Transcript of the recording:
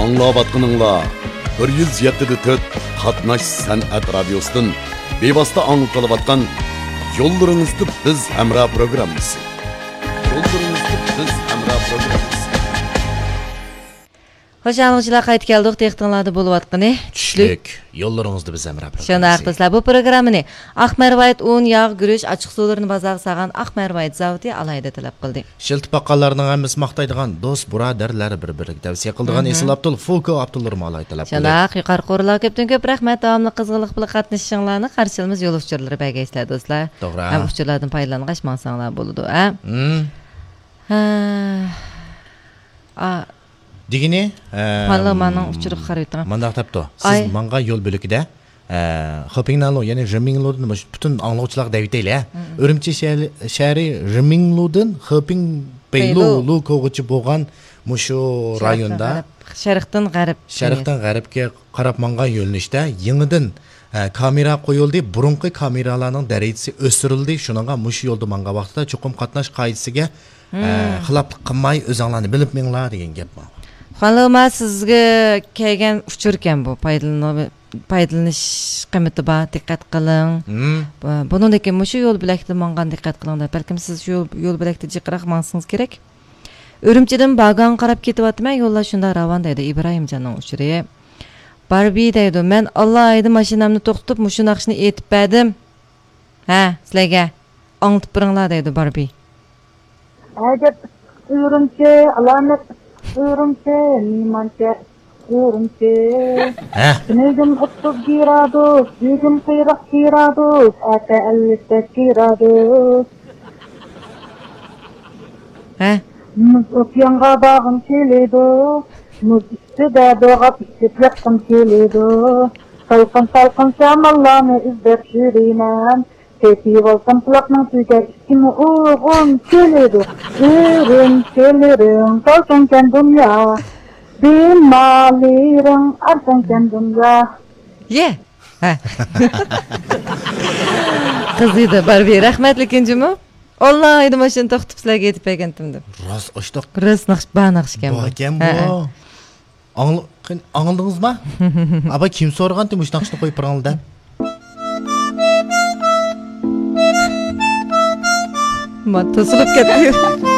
Аңлаватқаныңла 107.4 Қатнаш сәнәт радиосының бейбасты аңылтылып атқан Yollarınızda biz Emra programımız. Hoş geldiniz. Qayt keldik. Textіңлады болып atqını. Түшлік. Yollarınızda biz Emra programımız. Şuna aqtıslar bu programını Aqmervayt un yağ gürüş açıq sularını bazaq sağan Aqmervayt zavti alayda talab qildi. Şiltip baqqalarının əmiz maqtaydigan dost buraderləri bir-birik tavsiya qildigan Esil Abdul Fuko Abdullarım alay talab qildi. Şuna yuqar qo'rlar köpdən köp rahmat davamlı qızğınlıq bilan qatnashishinglarni qarshilimiz yo'l uçurları bəgəyslər dostlar. Doğru. Ham uçurlardan paylanğaş mansanglar boludu, ha? Digini? Parlamanın uçuruq qaraytın. Mandaq tapdı. Siz manga yol bölükdə Hopingnalo, yəni Jiminglo'dan bütün anlıqçılıq dəvət elə. Örümçi şəhəri Jiminglo'dan Hoping Beylu qoğucu bolğan muşu rayonda Şərqdən Qəribə qarab manga yönəlişdə yenidən kamera qoyuldu. Burunqi kameralarning dərəcəsi ösürüldü. Şununğa muşu yolda manga vaxtında çoxum qatnaş qaydasıga xilaflıq qılmay özünlərni bilib minlar degan gap var. Xanlığıma sizge kelgan uçurken bu paydalanış qiymati bor, diqqat qiling. Buningdagi mushu yo'l bilakda mangan diqqat qiling. Balkim siz shu yo'l bilakda jiqroq mansingiz kerak. Urumchidan Bagan qarab ketyapman, yo'llar shunda ravon deydi Ibrohimjonning uchuri. Barbie deydi, men Alloh aydi mashinamni to'xtatib, mushu naqshni aytib berdim. Ha, sizlarga anglitib biringlar deydi Barbie. Ajab urumchi, alamat urumchi, nimancha urumchi. Negim 30 gradus, negim 40 gradus, ata 50 gradus. Ha? Muz okyanğa bağım keledi, muz üstüde doğap içip yaktım keledi. Salkın şamallarını izlep yürüyemem. Tepki olsam kulakның tüyge iskimi uğun keledi. Ürümçelerin salkınken dünya, bimalirin arkanken dünya. Ye. Ha. Qızıydı Barbie, rahmetli ikincimi. Allah aydı maşını toxtub sizlarga yetib bergandim. Rost oshdiq. Rost naqsh ekan bu. Ekan bu. Anladingizmi? Aba kim so'ragandi mush naqshni qo'yib biringlar. To'silib ketdi.